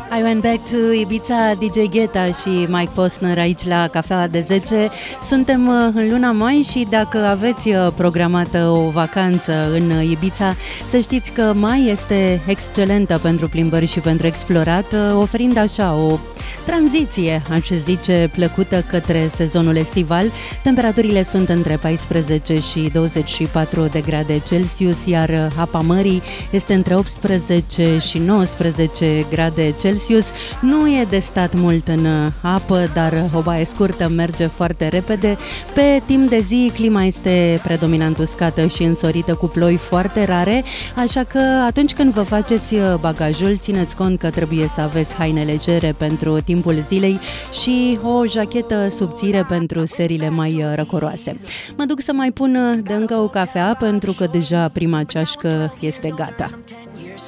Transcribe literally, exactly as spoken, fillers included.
I went back to Ibiza, D J Guetta și Mike Posner aici la Cafeaua de zece. Suntem în luna mai și dacă aveți programată o vacanță în Ibiza, să știți că mai este excelentă pentru plimbări și pentru explorat, oferind așa o tranziție, aș zice, plăcută către sezonul estival. Temperaturile sunt între paisprezece și douăzeci și patru de grade Celsius, iar apa mării este între optsprezece și nouăsprezece grade Celsius. Nu e de stat mult în apă, dar o baie scurtă merge foarte repede. Pe timp de zi, clima este predominant uscată și însorită cu ploi foarte rare, așa că atunci când vă faceți bagajul, țineți cont că trebuie să aveți haine legere pentru timpul zilei și o jachetă subțire pentru seriile mai răcoroase. Mă duc să mai pun de încă o cafea pentru că deja prima ceașcă este gata.